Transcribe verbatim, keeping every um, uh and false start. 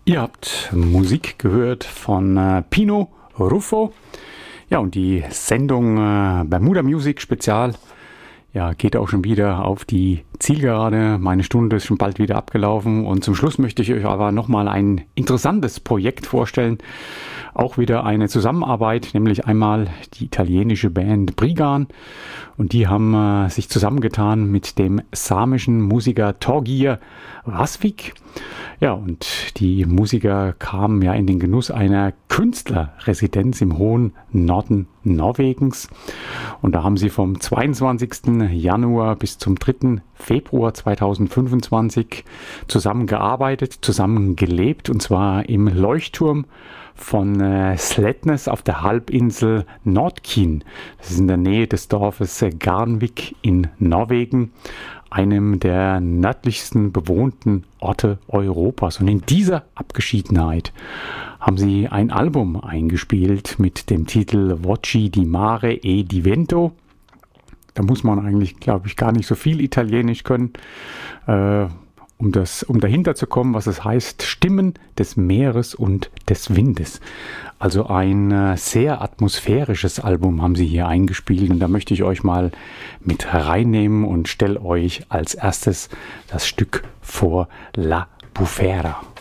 Ihr habt Musik gehört von äh, Pino Ruffo. Ja, und die Sendung äh, Bermuda Music Spezial ja, geht auch schon wieder auf die Zielgerade. Meine Stunde ist schon bald wieder abgelaufen. Und zum Schluss möchte ich euch aber nochmal ein interessantes Projekt vorstellen. Auch wieder eine Zusammenarbeit, nämlich einmal die italienische Band Brigan. Und die haben äh, sich zusammengetan mit dem samischen Musiker Torgir Vasvik. Ja, und die Musiker kamen ja in den Genuss einer Künstlerresidenz im hohen Norden Norwegens. Und da haben sie vom zweiundzwanzigsten Januar bis zum dritten Februar zweitausendfünfundzwanzig zusammengearbeitet, zusammengelebt, und zwar im Leuchtturm von äh, Sletnes auf der Halbinsel Nordkinn. Das ist in der Nähe des Dorfes äh, Garnvik in Norwegen, einem der nördlichsten bewohnten Orte Europas. Und in dieser Abgeschiedenheit haben sie ein Album eingespielt mit dem Titel Voci di Mare e di Vento. Da muss man eigentlich, glaube ich, gar nicht so viel Italienisch können, äh, um, das, um dahinter zu kommen, was es heißt, Stimmen des Meeres und des Windes. Also ein äh, sehr atmosphärisches Album haben sie hier eingespielt, und da möchte ich euch mal mit reinnehmen und stelle euch als erstes das Stück vor La Bufera.